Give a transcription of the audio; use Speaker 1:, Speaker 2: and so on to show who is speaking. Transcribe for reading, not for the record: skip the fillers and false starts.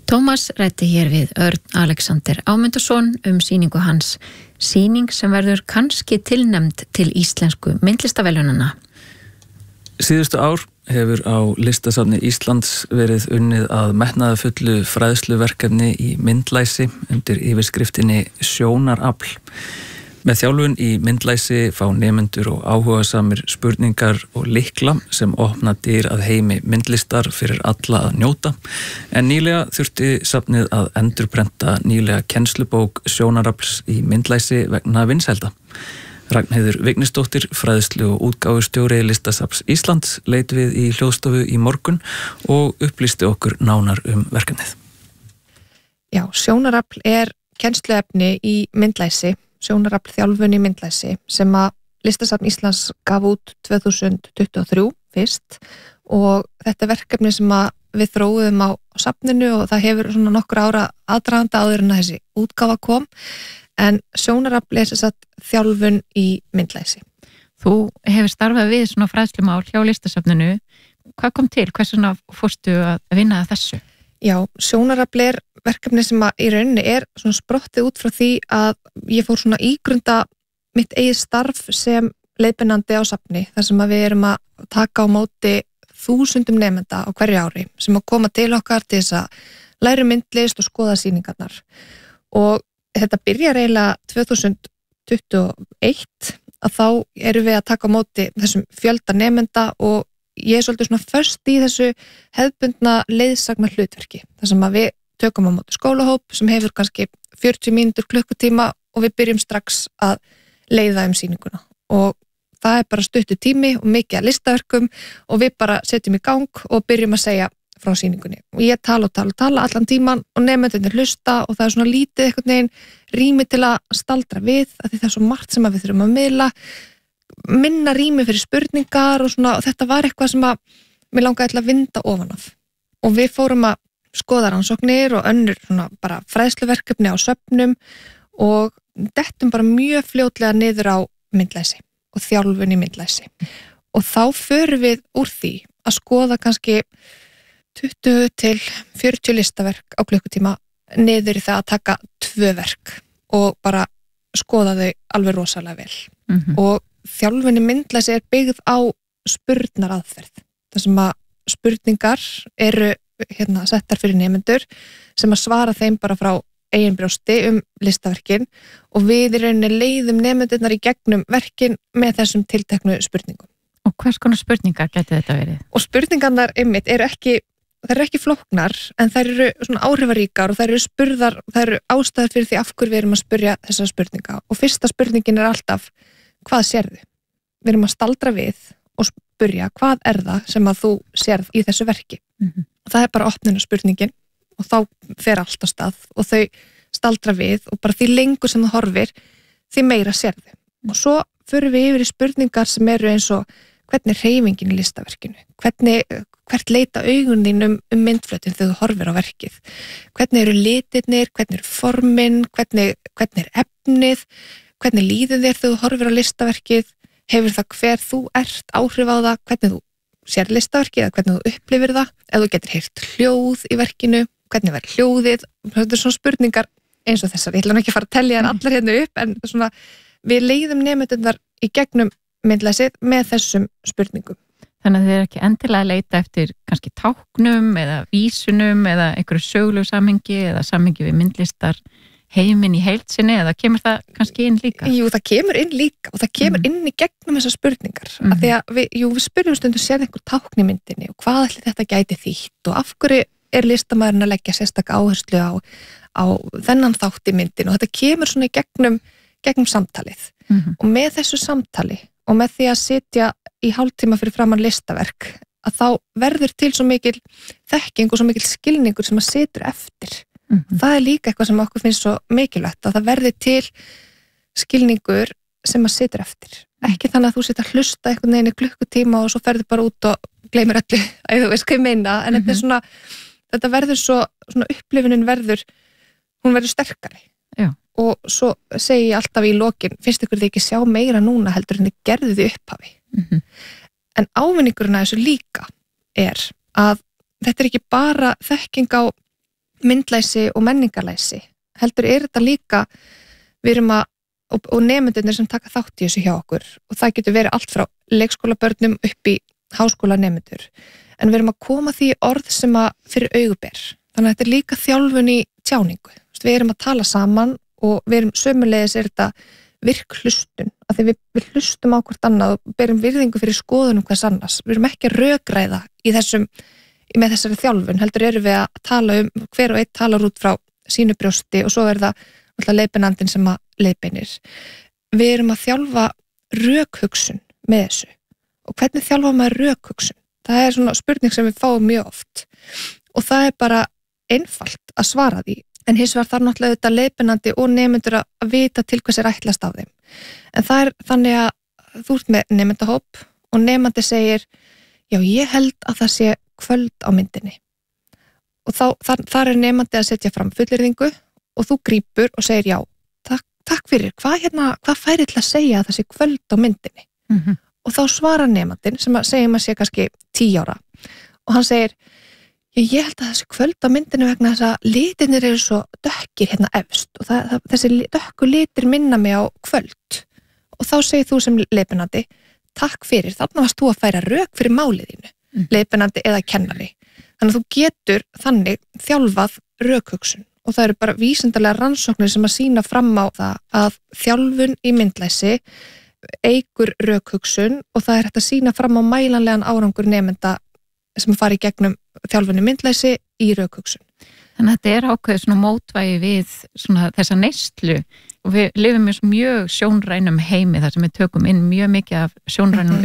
Speaker 1: Tómas ræddi hér við Örn Alexander Ámundason sýningu hans, sýning sem verður kannski tilnefnd til íslensku myndlistaverðlaunanna.
Speaker 2: Síðustu ár hefur á Listasafni Íslands verið unnið að metnaðarfullu fræðsluverkefni í myndlæsi undir yfirskriftinni Sjónarafl. Með þjálfun í myndlæsi fá nemendur og áhugasamir spurningar og lykla sem opna dyr að heimi myndlistar fyrir alla að njóta, en nýlega þurfti safnið að endurprenta nýlega kennslubók Sjónarafls í myndlæsi vegna vinsælda. Ragnheiður Vignisdóttir, fræðslu- og útgáfustjóri Listasafns Íslands, leit við í hljóðstofu í morgun og upplýsti okkur nánar verkefnið.
Speaker 3: Já, Sjónarafl kennsluefni í myndlæsi, Sjónarafl þjálfun í myndlæsi sem að Listasafn Íslands gaf út 2023 fyrst, og þetta verkefni sem að við þróuðum á safninu og það hefur svona nokkur ára aðdraganda áður en að þessi útgáfa kom, en Sjónarafl sem sagt þjálfun í myndlæsi.
Speaker 1: Þú hefur starfað við svona fræðslumál hjá Listasafninu. Hvað kom til? Hversuna fórstu að vinna að þessu?
Speaker 3: Já, Sjónarafl verkefni sem að í rauninni svona sprottið út frá því að ég fór svona ígrunda mitt eigið starf sem leiðbeinandi á safni, þar sem að við erum að taka á móti 1000 nemenda á hverju ári sem að koma til okkar til þess að læra myndlist og skoða sýningarnar. Og þetta byrjar eiginlega 2021 að þá erum við að taka á móti þessum fjölda nemenda og ég svolítið svona först í þessu hefðbundna leiðsagna hlutverki. Það sem að við tökum á móti skólahóp sem hefur kannski 40 mínútur klukkutíma og við byrjum strax að leiða sýninguna. Og það bara stuttur tími og mikið að listaverkum og við bara setjum í gang og byrjum að segja frá sýningunni. Og ég tala allan tíman og nemendurnir hlusta og það svona lítið einhvern veginn rými til að staldra við, af því það svo margt sem að við þurfum að miðla, minna rými fyrir spurningar og svona, og þetta var eitthvað sem að mér langaði til að vinda ofan af. Og við fórum að skoða rannsóknir og önnur svona bara fræðsluverkefni á söfnum og dettum bara mjög fljótlega niður á myndlæsi og þjálfun í myndlæsi. Og þá förum við úr því að skoða kannski 20 til 40 listaverk á klukkutíma niður í það að taka 2 verk og bara skoða þau alveg rosalega vel. Og þjálfunni myndlæsi byggð á spurnaraðferð. Það sem að spurningar eru settar fyrir nemendur sem að svara þeim bara frá eigin brjósti listaverkin og við í rauninni leiðum nemendurnar í gegnum verkin með þessum tilteknu spurningum.
Speaker 1: Og hvers konar spurningar gæti þetta verið? Og
Speaker 3: spurningarnar eru ekki flóknar, en þær eru svona áhrifaríkar og þær eru spurðar, þær eru ástæður fyrir því af hverju við erum að spyrja þessar spurninga. Og fyrsta spurningin alltaf, hvað sérðu? Við erum að staldra við og spyrja, hvað það sem að þú sérð í þessu verki? Það bara opnuna spurningin og þá fer allt á stað og þau staldra við og bara því lengur sem það horfir, því meira sérðu. Og svo förum við yfir í spurningar sem eru eins og hvernig er hreyfingin í listaverkinu? Hvert leita augun þín myndflötin þegar þú horfir á verkið? Hvernig eru litirnir? Hvernig eru formin? Hvernig er efnið? Hvernig líður þér þegar þú horfir á listaverkið? Hefur það hver þú ert áhrif á það? Hvernig þú sér listaverkið eða hvernig þú upplifir það? Ef þú getur heyrt hljóð í verkinu, hvernig verður hljóðið? Þetta er svona spurningar eins og þessar. Ég ætla nú ekki að fara að telja þær allar hérna upp, en svona, við leiðum nemendurnar í gegnum myndlæsið með þessum spurningum.
Speaker 1: Þannig að þið ekki endilega að leita eftir kannski táknum eða vísunum eða einhverju sögulegu samhengi eða samhengi við myndlistar heiminn í heild sinni, eða kemur það kannski inn líka?
Speaker 3: Jú, það kemur inn líka og það kemur inn í gegnum þessar spurningar. Af því að við spyrjum stundum sér einhver tákn í myndinni og hvað ætli þetta gæti þýtt og af hverju er listamaðurinn að leggja sérstaka áherslu á þennan þátt í myndin, og þetta kemur svona í gegnum samtalið. Og með þessu samtali og með því að sitja í hálftíma fyrir framan listaverk, að þá verður til svo mikil þekking og svo mikil skilningur sem að situr eftir. Það er líka eitthvað sem okkur finnst svo mikilvægt, að það verði til skilningur sem að situr eftir. Ekki þannig að þú situr að hlusta einhvern veginn í klukkutíma og svo ferður bara út og gleymir öllu, að þú veist hvað ég meina, en þetta er svona, þetta verður svo, svona upplifunin verður, hún verður sterkari.
Speaker 1: Já.
Speaker 3: Og svo segi ég alltaf í lokin, finnst ykkur þið ekki sjá meira núna heldur en þið gerðu þið upphafi. En ávinningurinn að þessu líka er að þetta er ekki bara þekking á myndlæsi og menningarlæsi, heldur þetta líka, við erum að og nemendurnir sem taka þátt í þessu hjá okkur og það getur verið allt frá leikskólabörnum upp í háskólanemendur en við erum að koma því orð sem að fyrir auguber, þannig að þetta er líka þjálfun í tjáningu, við erum að tala saman og við erum sömulegis þetta virk hlustun, af því við hlustum á hvort annað og berum virðingu fyrir skoðunum hvers annars, við erum ekki að rökræða með þessari þjálfun, heldur erum við að tala hver og einn talar út frá sínu brjósti og svo er það alltaf leiðbeinandinn sem að leiðbeinir. Við erum að þjálfa rökhugsun með þessu og hvernig þjálfa maður rökhugsun? Það er svona spurning sem við fáum mjög oft og það er bara einfalt að svara því en hins vegar þarf náttúrulega þetta leiðbeinandi og nemendur að vita til hvers er ætlast af þeim. En það er þannig að þú ert með nemendahóp og nemandi segir já ég held að það sé kvöld á myndinni og þar er nemandi að setja fram fullyrðingu og þú grípur og segir já, takk fyrir, hvað færi til að segja að það sé kvöld á myndinni? Og þá svarar nemandinn sem að segjum að sé kannski 10 ára og hann segir, ég held að það sé kvöld á myndinni vegna þess að litirnir eru svo dökkir hérna efst og þessi dökku litir minna mig á kvöld og þá segir þú sem leiðbeinandi, takk fyrir, þarna varst þú að færa rök fyrir málið þínu, leiðbeinandi eða kennari. Þannig að þú getur þannig þjálfað rökhugsun og það eru bara vísindalega rannsóknir sem að sýna fram á það að þjálfun í myndlæsi eykur rökhugsun og það er hægt að sýna fram á mælanlegan árangur nemenda sem fari í gegnum þjálfun í myndlæsi í rökhugsun.
Speaker 1: Þannig að þetta er ákveðið svona mótvægi við svona þessa neyslu og við lifum mjög sjónrænum heimi þar sem við tökum inn mjög mikið af sjónrænum